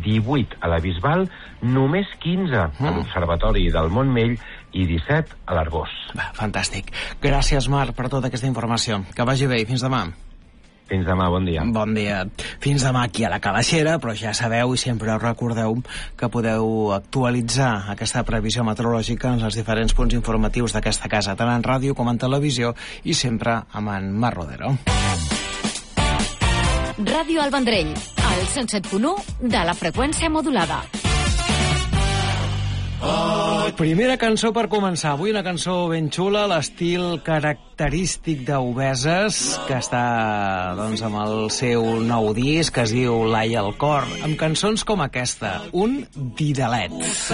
18 a la Bisbal, només 15 a l'Observatori del Montmell i 17 a l'Arboç. Fantàstic. Gràcies, Marc, per tota aquesta informació. Que vagi bé i fins demà. Fins demà, bon dia. Bon dia. Fins demà aquí a la Calaixera, però ja sabeu i sempre us recordeu que podeu actualitzar aquesta previsió meteorològica en els diferents punts informatius d'aquesta casa, tant en ràdio com en televisió, i sempre amb en Marc Rodero. Ràdio El Vendrell, al 107.1 de la freqüència modulada. Primera cançó per començar. Avui una cançó ben xula, l'estil característic d'Obeses, que està doncs, amb el seu nou disc, que es diu L'Ai al cor, amb cançons com aquesta, un didalet.